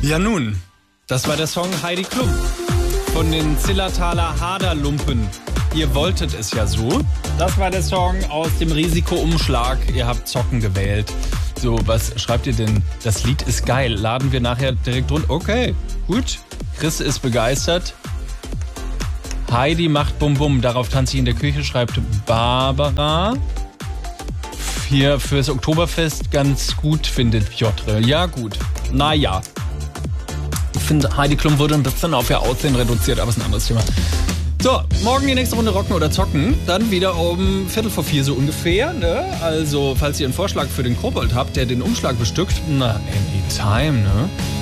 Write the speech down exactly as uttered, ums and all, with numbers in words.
Ja nun, das war der Song Heidi Klum von den Zillertaler Haderlumpen. Ihr wolltet es ja so. Das war der Song aus dem Risikoumschlag. Ihr habt Zocken gewählt. So, was schreibt ihr denn? Das Lied ist geil. Laden wir nachher direkt runter. Okay, gut. Chris ist begeistert. Heidi macht Bum Bum. Darauf tanze ich in der Küche, schreibt Barbara. Hier fürs Oktoberfest ganz gut, findet Piotr. Ja, gut. Naja. Ich finde, Heidi Klum wurde ein bisschen auf ihr Aussehen reduziert, aber ist ein anderes Thema. So, morgen die nächste Runde Rocken oder Zocken. Dann wieder um Viertel vor vier so ungefähr. Ne? Also, falls ihr einen Vorschlag für den Kobold habt, der den Umschlag bestückt, na, anytime, ne?